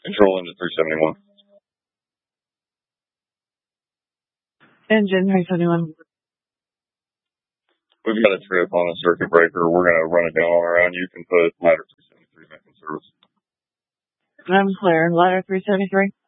Control into 371. Engine 371. We've got a trip on a circuit breaker. We're going to run it down all around. You can put ladder 373 back in service. I'm clear. Ladder 373.